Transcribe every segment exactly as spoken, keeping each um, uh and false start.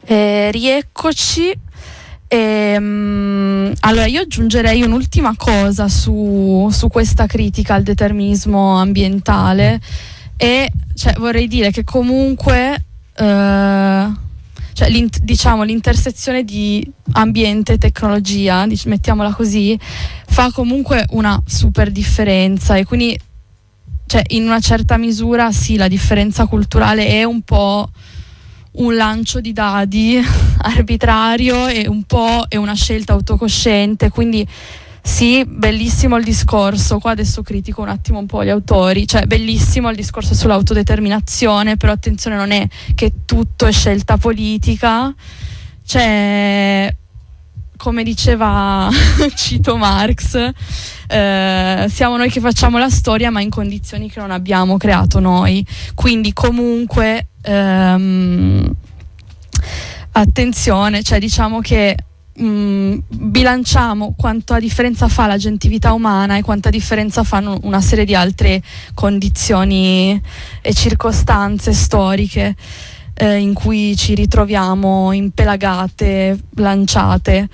Eh, rieccoci. E, um, allora io aggiungerei un'ultima cosa su, su questa critica al determinismo ambientale, e cioè, vorrei dire che comunque uh, cioè, l'int- diciamo l'intersezione di ambiente e tecnologia, dic- mettiamola così, fa comunque una super differenza, e quindi cioè, in una certa misura sì, la differenza culturale è un po' un lancio di dadi arbitrario e un po' è una scelta autocosciente, quindi sì, bellissimo il discorso, qua adesso critico un attimo un po' gli autori, cioè bellissimo il discorso sull'autodeterminazione, però attenzione, non è che tutto è scelta politica, cioè come diceva cito Marx, eh, siamo noi che facciamo la storia ma in condizioni che non abbiamo creato noi, quindi comunque ehm, attenzione, cioè diciamo che mh, bilanciamo quanta differenza fa la gentilità umana e quanta differenza fanno una serie di altre condizioni e circostanze storiche eh, in cui ci ritroviamo impelagate, lanciate.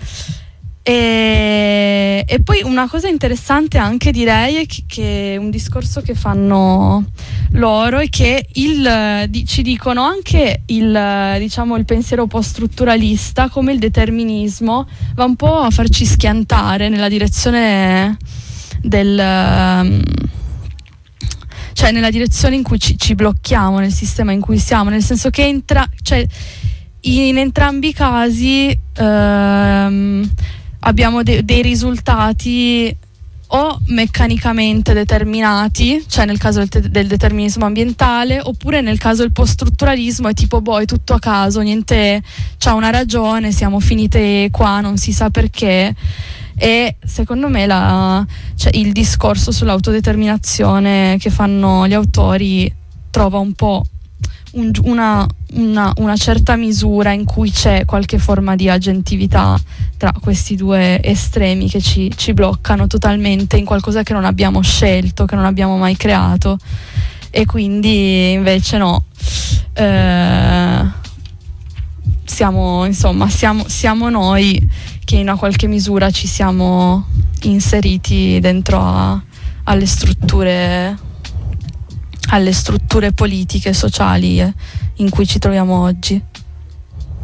E, e poi una cosa interessante anche direi è che, che un discorso che fanno loro è che il, di, ci dicono anche il, diciamo, il pensiero post-strutturalista come il determinismo va un po' a farci schiantare nella direzione del cioè nella direzione in cui ci, ci blocchiamo nel sistema in cui siamo, nel senso che entra, cioè, in entrambi i casi ehm, abbiamo de- dei risultati o meccanicamente determinati, cioè nel caso del, te- del determinismo ambientale, oppure nel caso del post-strutturalismo è tipo boh, è tutto a caso, niente, c'ha una ragione, siamo finite qua, non si sa perché. E secondo me la, cioè, il discorso sull'autodeterminazione che fanno gli autori trova un po' un, una, una, una certa misura in cui c'è qualche forma di agentività tra questi due estremi che ci, ci bloccano totalmente in qualcosa che non abbiamo scelto, che non abbiamo mai creato, e quindi invece no, eh, siamo insomma siamo, siamo noi che in una qualche misura ci siamo inseriti dentro a, alle strutture alle strutture politiche, sociali in cui ci troviamo oggi.